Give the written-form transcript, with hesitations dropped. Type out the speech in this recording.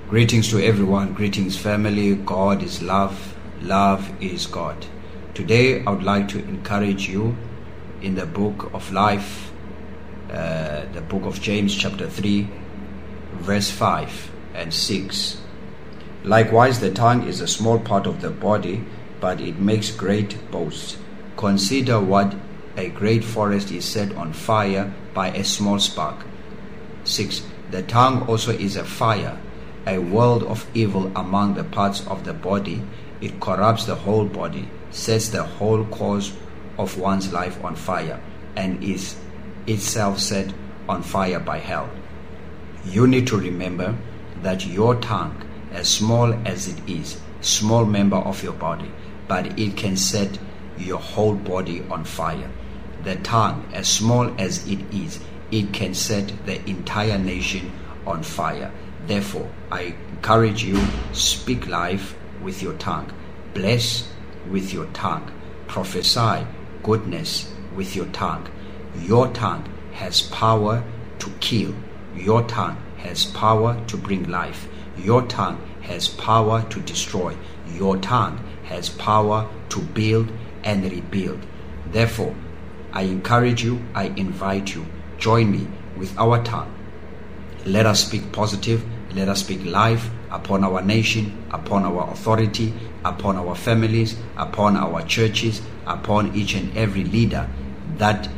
Greetings to everyone. Greetings, family. God is love. Love is God. Today, I would like to encourage you in the book of life, the book of James chapter 3, verse 5 and 6. Likewise, the tongue is a small part of the body, but it makes great boasts. Consider what a great forest is set on fire by a small spark. 6. The tongue also is a fire, a world of evil among the parts of the body. It corrupts the whole body, sets the whole course of one's life on fire, and is itself set on fire by hell. You need to remember that your tongue, as small as it is, small member of your body, but it can set your whole body on fire. The tongue, as small as it is, it can set the entire nation on fire. Therefore, I encourage you, speak life with your tongue. Bless with your tongue. Prophesy goodness with your tongue. Your tongue has power to kill. Your tongue has power to bring life. Your tongue has power to destroy. Your tongue has power to build and rebuild. Therefore, I encourage you, I invite you, join me with our tongue. Let us speak positive. Let us speak life upon our nation, upon our authority, upon our families, upon our churches, upon each and every leader that